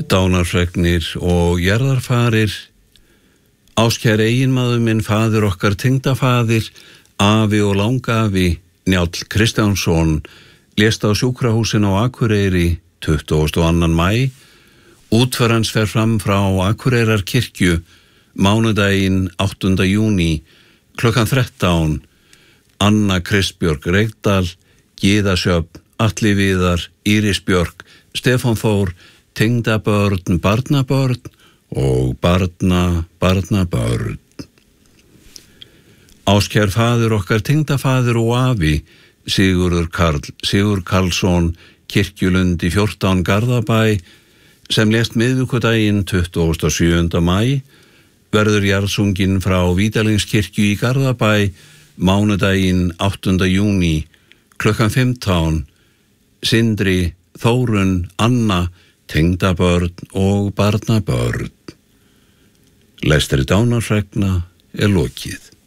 Dánarfregnir og jarðarfarir. Áskær eiginmaður minn, faðir okkar tengdafaðir, afi og langafi, Njáll Kristjánsson, lést á sjúkrahúsin á Akureyri 22. maí. Útför hans fer fram frá Akureyrarkirkju mánudaginn 8. júní klukkan 13. Anna Kristbjörg Reykdal, Gyðasjöfn, Atli Viðar, Íris Björk, Stefán Þór, tengdabörn, barnabörn og barnabörn. Áskær faðir okkar tengdafaðir og afi, Sigurður Karlsson, Kirkjulund í 14 Garðabæ, sem lést miðvikudaginn 27. maí, verður jarðsunginn frá Vídalingskirkju í Garðabæ mánudaginn 8. júní klukkan 15. Sindri, Þórunn, Anna, tengdabörn og barnabörn. Lestri dánarfregna er lokið.